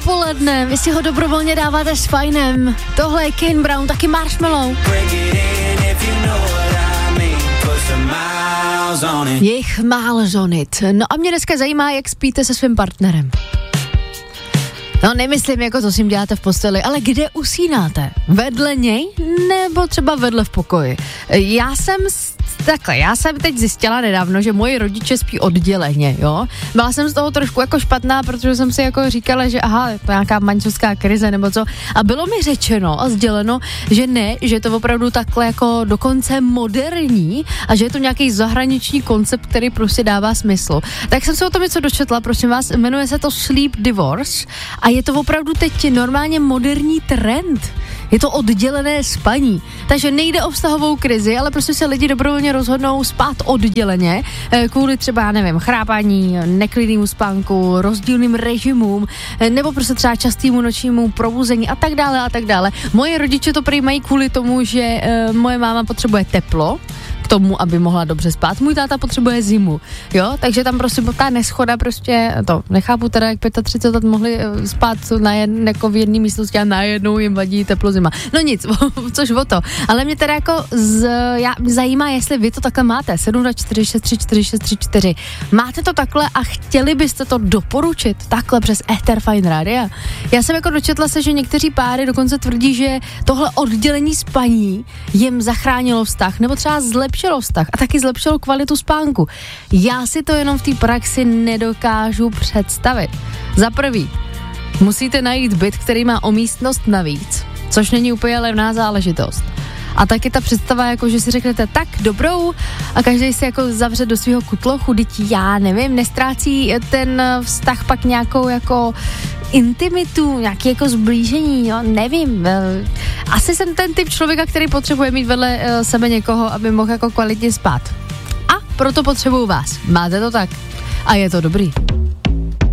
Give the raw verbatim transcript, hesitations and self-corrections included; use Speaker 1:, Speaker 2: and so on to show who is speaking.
Speaker 1: dopoledne, vy si ho dobrovolně dáváte s fajnem. Tohle je Kane Brown, taky Marshmallow. Jich málo zonit. No a mě dneska zajímá, jak spíte se svým partnerem. No nemyslím, jako to s ním děláte v posteli, ale kde usínáte? Vedle něj nebo třeba vedle v pokoji? Já jsem takhle, já jsem teď zjistila nedávno, že moji rodiče spí odděleně, jo. Byla jsem z toho trošku jako špatná, protože jsem si jako říkala, že aha, to je nějaká manželská krize nebo co. A bylo mi řečeno a sděleno, že ne, že je to opravdu takhle jako dokonce moderní a že je to nějaký zahraniční koncept, který prostě dává smysl. Tak jsem se o tom něco dočetla, prosím vás, jmenuje se to Sleep Divorce a je to opravdu teď normálně moderní trend. Je to oddělené spaní. Takže nejde o vztahovou krizi, ale prostě se lidi dobrovolně rozhodnou spát odděleně kvůli třeba, já nevím, chrápání, neklidnému spánku, rozdílným režimům, nebo prostě třeba častému nočnímu probuzení a tak dále a tak dále. Moje rodiče to prý mají kvůli tomu, že e, moje máma potřebuje teplo k tomu, aby mohla dobře spát. Můj táta potřebuje zimu, jo, takže tam prostě ta neschoda prostě, to nechápu teda, jak třicet pět let mohli spát na jedn, jako v jedné místnosti a najednou jim vadí teplo zima. No nic, což o to. Ale mě teda jako z, já, zajímá, jestli vy to takhle máte. sedm dva čtyři šest tři čtyři šest tři čtyři. Máte to takhle a chtěli byste to doporučit takhle přes Ether Fine Radio? Já jsem jako dočetla se, že někteří páry dokonce tvrdí, že tohle oddělení spaní jim zachránilo vztah, nebo třeba zlepšilo vztah a taky zlepšilo kvalitu spánku. Já si to jenom v té praxi nedokážu představit. Za prvý, musíte najít byt, který má o místnost navíc, což není úplně levná záležitost. A taky ta představa, jako že si řeknete tak dobrou a každý si jako zavře do svého kutlochu, děti, já nevím, nestrácí ten vztah pak nějakou jako intimitu, nějaký jako zblížení, jo, nevím. Asi jsem ten typ člověka, který potřebuje mít vedle sebe někoho, aby mohl jako kvalitně spát. A proto potřebuju vás. Máte to tak? A je to dobrý.